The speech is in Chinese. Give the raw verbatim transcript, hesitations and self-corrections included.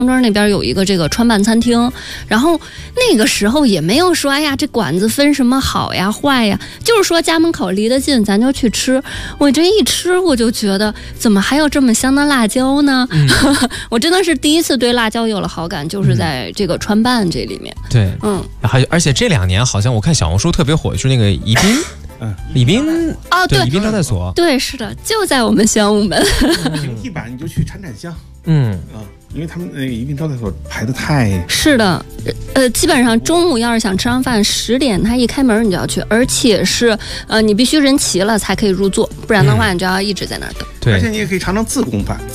庄那边有一个这个川办餐厅，然后那个时候也没有说哎呀这馆子分什么好呀坏呀，就是说家门口离得近咱就去吃。我这一吃我就觉得怎么还有这么香的辣椒呢、嗯、我真的是第一次对辣椒有了好感，就是在这个川办这里面。 对，嗯，还而且这两年好像我看小红书特别火，就是那个宜宾嗯，宜宾哦，对， 宜宾招待所， 对，是的，就在我们宣武门。 平地板你就去铲铲香， 嗯啊，因为他们那个宜宾招待所排的太是的，呃，基本上中午要是想吃上饭，十点他一开门你就要去，而且是呃你必须人齐了才可以入座，不然的话你就要一直在那儿等。 对， 而且你也可以尝尝自贡饭。